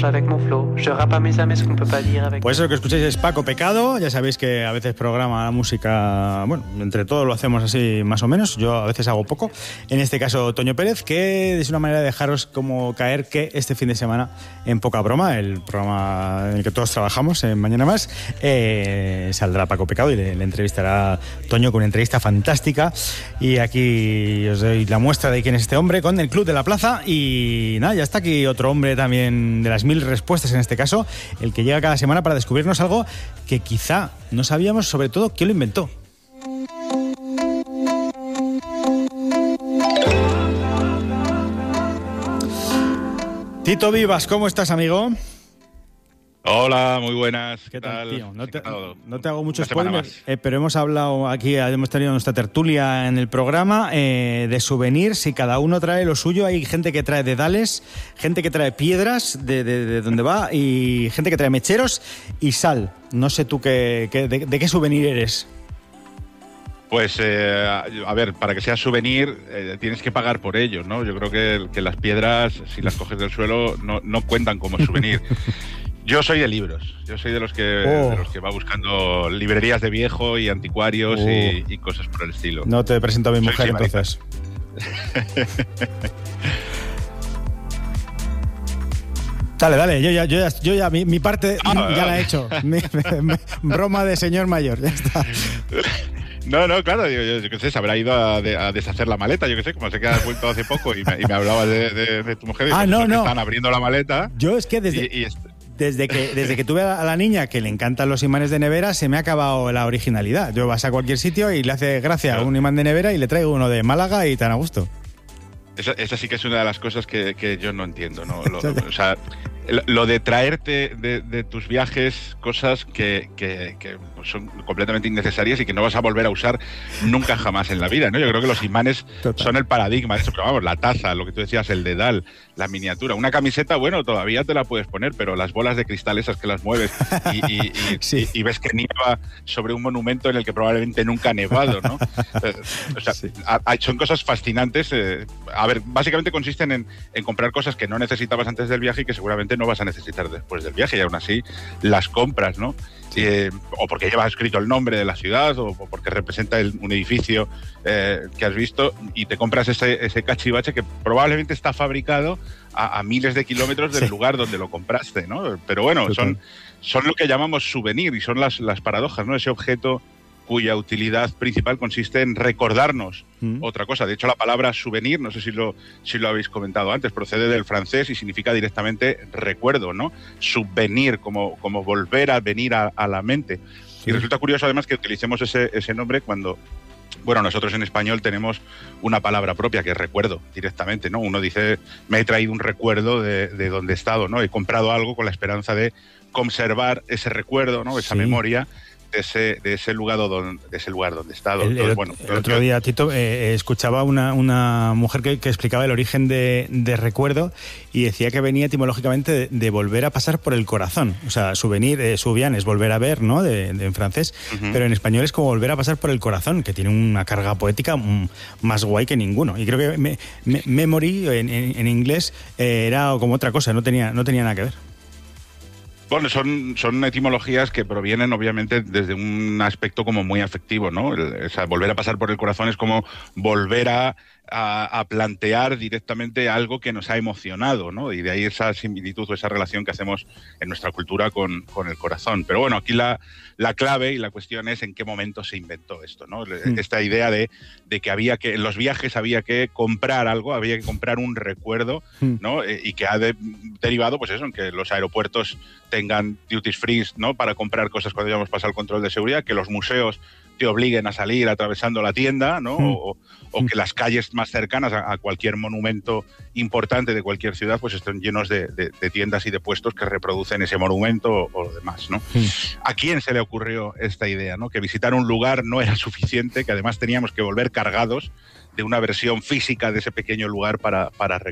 change avec mon flow. Je rappe à mes amis ce qu'on peut pas dire avec... Pues eso que escucháis es Paco Pecado. Ya sabéis que a veces programa la música, bueno, entre todos lo hacemos así más o menos. Yo a veces hago poco. En este caso, Toño Pérez, que es una manera de dejaros como caer que este fin de semana, en Poca Broma, el programa en el que todos trabajamos en Mañana Más, saldrá Paco Pecado y le entrevistará Toño con una entrevista fantástica. Y aquí os doy la muestra de quién es este hombre con el Club de la Plaza. Y nada, ya está aquí otro hombre también de las 1000 respuestas en este caso, el que llega cada semana para descubrirnos algo que quizá no sabíamos, sobre todo quién lo inventó. Tito Vivas, ¿cómo estás, amigo? Hola, muy buenas. ¿Qué tal, tío? No te hago mucho Una semana spoiler, pero hemos hablado aquí, hemos tenido nuestra tertulia en el programa de souvenirs y cada uno trae lo suyo. Hay gente que trae dedales, gente que trae piedras de donde va y gente que trae mecheros y sal. No sé tú de qué souvenir eres. Pues, a ver, para que sea souvenir tienes que pagar por ello, ¿no? Yo creo que las piedras, si las coges del suelo, no cuentan como souvenir. Yo soy de libros, yo soy de los que va buscando librerías de viejo y anticuarios y cosas por el estilo. No te presento a mi mujer, entonces. Dale, yo ya mi parte ya la he hecho. Broma de señor mayor, ya está. No, claro, yo qué sé, se habrá ido a deshacer la maleta, yo qué sé, como sé que has vuelto hace poco y me hablaba de tu mujer. No. Están abriendo la maleta. Yo es que desde que tuve a la niña que le encantan los imanes de nevera, se me ha acabado la originalidad. Yo vas a cualquier sitio y le hace gracia un imán de nevera y le traigo uno de Málaga y tan a gusto. Esa sí que es una de las cosas que yo no entiendo, ¿no? O sea, lo de traerte de tus viajes cosas que son completamente innecesarias y que no vas a volver a usar nunca jamás en la vida, ¿no? Yo creo que los imanes son el paradigma de eso, pero vamos, la taza, lo que tú decías, el dedal, la miniatura, una camiseta, bueno, todavía te la puedes poner, pero las bolas de cristal esas que las mueves sí. y ves que nieva sobre un monumento en el que probablemente nunca ha nevado, ¿no? O sea, sí. Son cosas fascinantes. A ver, básicamente consisten en comprar cosas que no necesitabas antes del viaje y que seguramente no vas a necesitar después del viaje, y aún así las compras, ¿no? Sí. O porque llevas escrito el nombre de la ciudad o porque representa un edificio que has visto, y te compras ese cachivache que probablemente está fabricado a miles de kilómetros del lugar donde lo compraste, ¿no? Pero bueno, son lo que llamamos souvenir, y son las paradojas, ¿no? Ese objeto cuya utilidad principal consiste en recordarnos otra cosa. De hecho, la palabra souvenir, no sé si lo habéis comentado antes, procede del francés y significa directamente recuerdo, ¿no? Subvenir, como volver a venir a la mente. Sí. Y resulta curioso además que utilicemos ese nombre cuando, bueno, nosotros en español tenemos una palabra propia que es recuerdo directamente, ¿no? Uno dice, me he traído un recuerdo de donde he estado, ¿no? He comprado algo con la esperanza de conservar ese recuerdo, ¿no? Esa memoria de ese lugar donde he estado. El otro día, Tito, escuchaba una mujer que explicaba el origen de recuerdo y decía que venía etimológicamente de volver a pasar por el corazón. O sea, souvenir, souvian es volver a ver, ¿no? En francés, pero en español es como volver a pasar por el corazón, que tiene una carga poética más guay que ninguno. Y creo que memory en inglés era como otra cosa, no tenía nada que ver. Bueno, son etimologías que provienen obviamente desde un aspecto como muy afectivo, ¿no? Volver a pasar por el corazón es como volver a plantear directamente algo que nos ha emocionado, ¿no? Y de ahí esa similitud o esa relación que hacemos en nuestra cultura con el corazón. Pero bueno, aquí la clave y la cuestión es en qué momento se inventó esto, ¿no? Esta idea de que en los viajes había que comprar algo, había que comprar un recuerdo, ¿no? Y que ha derivado, pues eso, en que los aeropuertos tengan duty free, ¿no? Para comprar cosas cuando hayamos pasado el control de seguridad, que los museos te obliguen a salir atravesando la tienda, ¿no? O que las calles más cercanas a cualquier monumento importante de cualquier ciudad pues estén llenos de tiendas y de puestos que reproducen ese monumento o lo demás, ¿no? ¿A quién se le ocurrió esta idea, ¿no? Que visitar un lugar no era suficiente, que además teníamos que volver cargados de una versión física de ese pequeño lugar para